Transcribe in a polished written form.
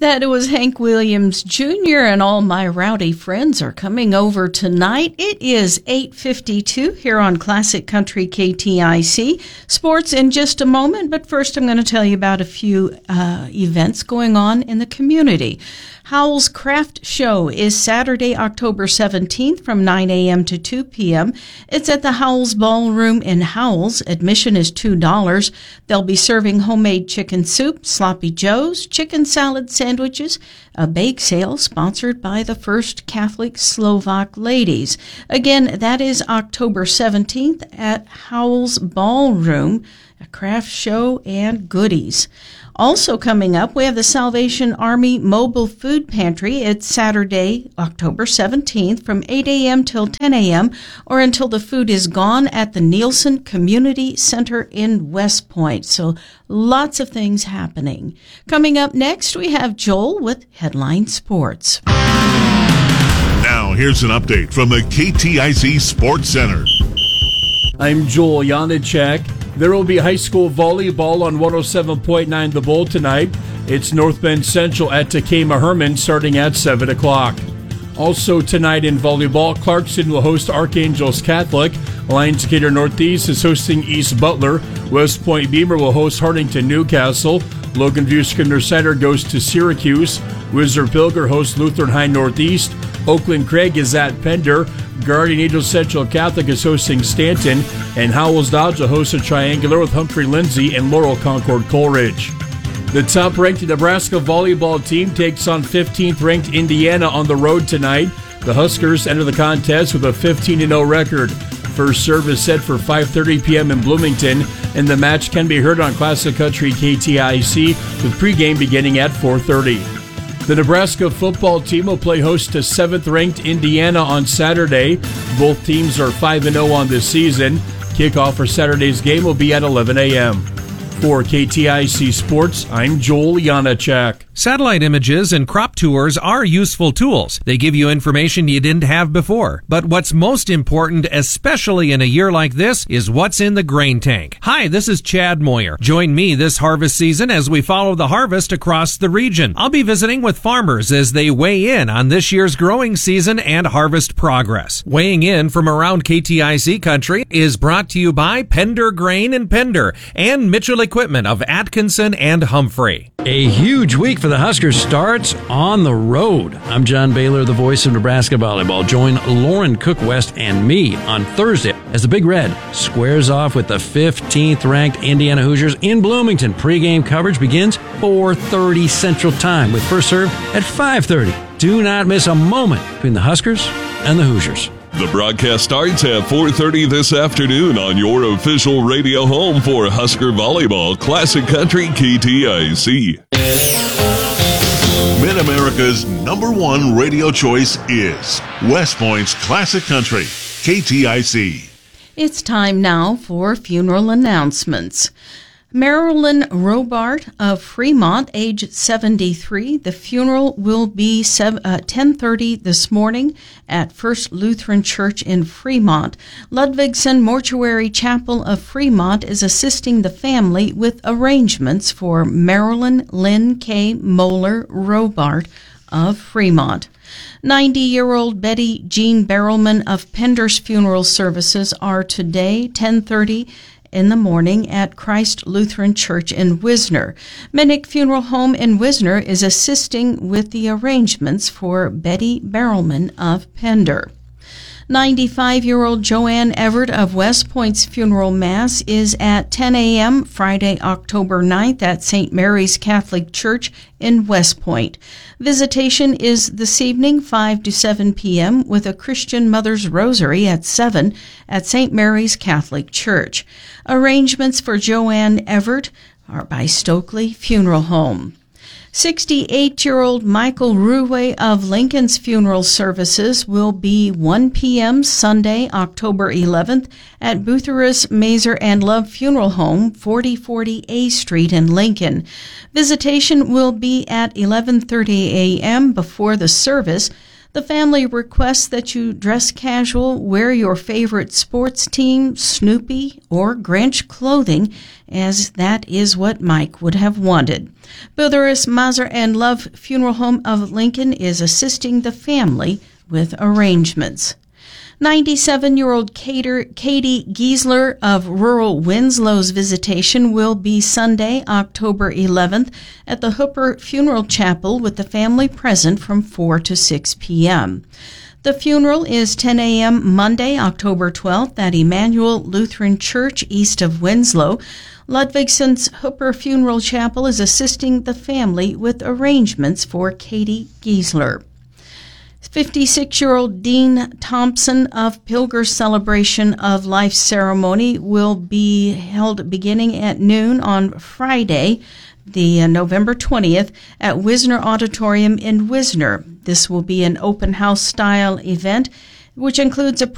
That was Hank Williams Jr. and all my rowdy friends are coming over tonight. It is 8:52 here on Classic Country KTIC. Sports in just a moment, but first I'm going to tell you about a few events going on in the community. Howell's Craft Show is Saturday, October 17th from 9 a.m. to 2 p.m. It's at the Howell's Ballroom in Howell's. Admission is $2. They'll be serving homemade chicken soup, sloppy joes, chicken salad sandwiches, a bake sale sponsored by the First Catholic Slovak Ladies. Again, that is October 17th at Howell's Ballroom, a craft show and goodies. Also coming up, we have the Salvation Army Mobile Food Pantry. It's Saturday, October 17th from 8 a.m. till 10 a.m. or until the food is gone at the Nielsen Community Center in West Point. So lots of things happening. Coming up next, we have Joel with Headline Sports. Now, here's an update from the KTIC Sports Center. I'm Joel Janacek. There will be high school volleyball on 107.9 The Bull tonight. It's North Bend Central at Takema Herman starting at 7 o'clock. Also tonight in volleyball, Clarkson will host Archangels Catholic. Lions Gator Northeast is hosting East Butler. West Point Beamer will host Hartington Newcastle. Logan View Scrivener Center goes to Syracuse. Whistler Pilger hosts Lutheran High Northeast. Oakland Craig is at Pender. Guardian Angels Central Catholic is hosting Stanton. And Howells Dodge will host a triangular with Humphrey Lindsay and Laurel Concord Coleridge. The top-ranked Nebraska volleyball team takes on 15th-ranked Indiana on the road tonight. The Huskers enter the contest with a 15-0 record. First serve is set for 5:30 p.m. in Bloomington, and the match can be heard on Classic Country KTIC with pregame beginning at 4:30. The Nebraska football team will play host to 7th-ranked Indiana on Saturday. Both teams are 5-0 on this season. Kickoff for Saturday's game will be at 11 a.m. For KTIC Sports, I'm Joel Janacek. Satellite images and crop tours are useful tools. They give you information you didn't have before. But what's most important, especially in a year like this, is what's in the grain tank. Hi, this is Chad Moyer. Join me this harvest season as we follow the harvest across the region. I'll be visiting with farmers as they weigh in on this year's growing season and harvest progress. Weighing in from around KTIC country is brought to you by Pender Grain and Pender and Mitchell Equipment of Atkinson and Humphrey. A huge week for the Huskers starts on the road. I'm John Baylor, the voice of Nebraska volleyball. Join Lauren Cook West and me on Thursday as the Big Red squares off with the 15th ranked Indiana Hoosiers in Bloomington. Pre-game coverage begins 4:30 Central Time with first serve at 5:30. Do not miss a moment between the Huskers and the Hoosiers. The broadcast starts at 4:30 this afternoon on your official radio home for Husker Volleyball, Classic Country KTIC. Mid-America's #1 radio choice is West Point's Classic Country, KTIC. It's time now for funeral announcements. Marilyn Robart of Fremont, age 73. The funeral will be 10:30 this morning at First Lutheran Church in Fremont. Ludvigsen Mortuary Chapel of Fremont is assisting the family with arrangements for Marilyn Lynn K. Moeller Robart of Fremont. 90-year-old Betty Jean Barrelman of Pender's funeral services are today, 10:30 in the morning at Christ Lutheran Church in Wisner. Minnick Funeral Home in Wisner is assisting with the arrangements for Betty Barrelman of Pender. 95-year-old Joanne Everett of West Point's funeral mass is at 10 a.m. Friday, October 9th at St. Mary's Catholic Church in West Point. Visitation is this evening, 5 to 7 p.m., with a Christian Mother's Rosary at 7 at St. Mary's Catholic Church. Arrangements for Joanne Everett are by Stokely Funeral Home. 68-year-old Michael Ruwe of Lincoln's funeral services will be 1 p.m. Sunday, October 11th at Butherus, Mazer and Love Funeral Home, 4040 A Street in Lincoln. Visitation will be at 11:30 a.m. before the service. The family requests that you dress casual, wear your favorite sports team, Snoopy, or Grinch clothing, as that is what Mike would have wanted. Bilderus, Maser, and Love Funeral Home of Lincoln is assisting the family with arrangements. 97-year-old Katie Giesler of rural Winslow's visitation will be Sunday, October 11th at the Hooper Funeral Chapel with the family present from 4 to 6 p.m. The funeral is 10 a.m. Monday, October 12th at Emmanuel Lutheran Church east of Winslow. Ludvigson's Hooper Funeral Chapel is assisting the family with arrangements for Katie Giesler. 56-year-old Dean Thompson of Pilger's Celebration of Life ceremony will be held beginning at noon on Friday, the November 20th, at Wisner Auditorium in Wisner. This will be an open house style event, which includes a